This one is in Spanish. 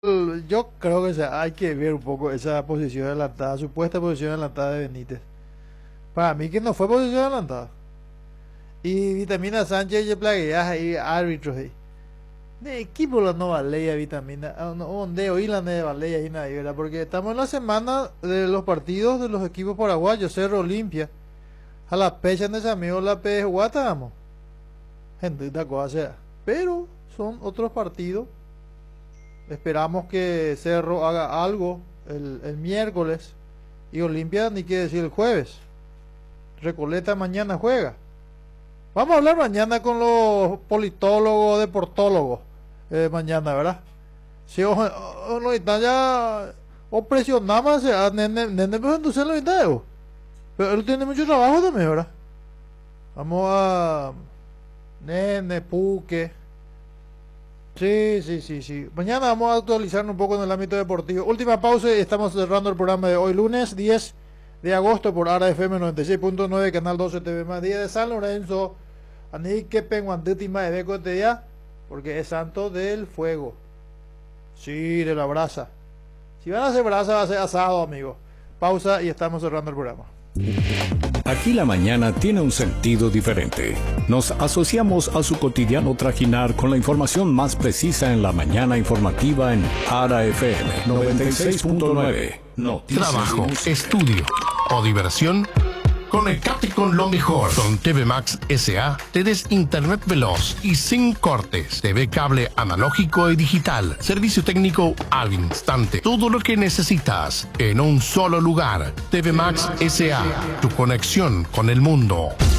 Yo creo que hay que ver un poco esa posición adelantada, supuesta posición adelantada de Benítez. Para mí que no fue posición adelantada. Y Vitamina Sánchez y Plagueas ahí, árbitros ahí. De equipo la no vale Vitamina, donde hoy la no vale ahí nadie, ¿verdad? Porque estamos en la semana de los partidos de los equipos paraguayos, Cerro Olimpia. A la pecha de amigo la PJ Guatamo. Gente, esta cosa sea. Pero son otros partidos. Esperamos que Cerro haga algo el miércoles. Y Olimpia, ni que decir el jueves. Recoleta mañana juega. Vamos a hablar mañana con los politólogos, deportólogos. Mañana, ¿verdad? Si no está ya. O presionamos a nene, pues entonces lo está. Pero él tiene mucho trabajo también, ¿verdad? Vamos a. Nene, Puque. Sí. Mañana vamos a actualizarnos un poco en el ámbito deportivo. Última pausa y estamos cerrando el programa de hoy, lunes 10 de agosto por ARA FM 96.9, Canal 12 TV más. Día de San Lorenzo. Aní que penguantítima de beco este día, porque es santo del fuego. Sí, de la brasa. Si van a hacer brasa, va a ser asado, amigo. Pausa y estamos cerrando el programa. Aquí la mañana tiene un sentido diferente. Nos asociamos a su cotidiano trajinar con la información más precisa en la mañana informativa en ARA FM 96.9. Noticias. Trabajo, estudio o diversión. Conectate con lo mejor. Con TV Max SA tenés internet veloz y sin cortes. TV cable analógico y digital. Servicio técnico al instante. Todo lo que necesitas en un solo lugar. TV Max SA. Tu conexión con el mundo.